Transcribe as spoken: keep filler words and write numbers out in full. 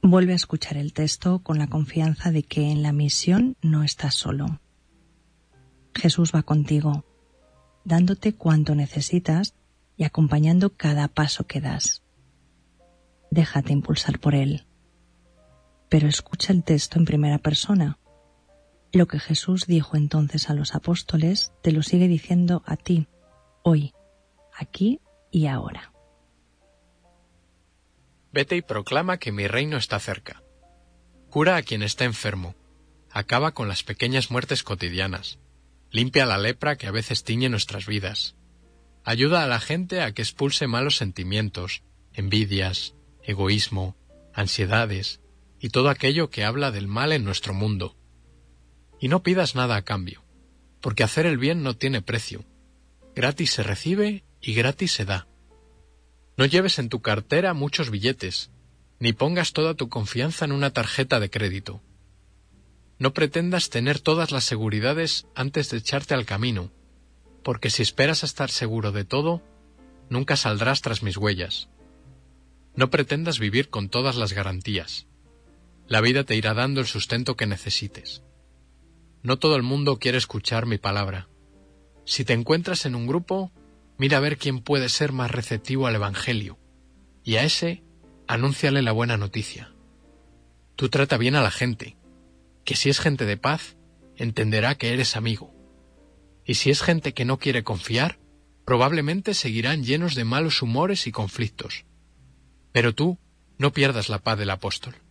Vuelve a escuchar el texto con la confianza de que en la misión no estás solo. Jesús va contigo, dándote cuanto necesitas y acompañando cada paso que das. Déjate impulsar por Él, pero escucha el texto en primera persona. Lo que Jesús dijo entonces a los apóstoles, te lo sigue diciendo a ti, hoy, aquí y ahora. Vete y proclama que mi reino está cerca. Cura a quien está enfermo. Acaba con las pequeñas muertes cotidianas. Limpia la lepra que a veces tiñe nuestras vidas. Ayuda a la gente a que expulse malos sentimientos, envidias, egoísmo, ansiedades y todo aquello que habla del mal en nuestro mundo. Y no pidas nada a cambio, porque hacer el bien no tiene precio. Gratis se recibe y gratis se da. No lleves en tu cartera muchos billetes, ni pongas toda tu confianza en una tarjeta de crédito. No pretendas tener todas las seguridades antes de echarte al camino, porque si esperas a estar seguro de todo, nunca saldrás tras mis huellas. No pretendas vivir con todas las garantías. La vida te irá dando el sustento que necesites. No todo el mundo quiere escuchar mi palabra. Si te encuentras en un grupo, mira a ver quién puede ser más receptivo al Evangelio, y a ese, anúnciale la buena noticia. Tú trata bien a la gente, que si es gente de paz, entenderá que eres amigo. Y si es gente que no quiere confiar, probablemente seguirán llenos de malos humores y conflictos. Pero tú, no pierdas la paz del apóstol.